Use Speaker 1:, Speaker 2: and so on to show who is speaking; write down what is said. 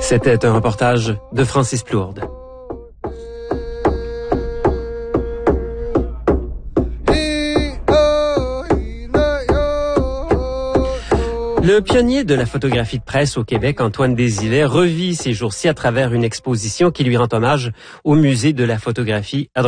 Speaker 1: C'était un reportage de Francis Plourde. Le pionnier de la photographie de presse au Québec, Antoine Désilets, revit ces jours-ci à travers une exposition qui lui rend hommage au Musée de la photographie à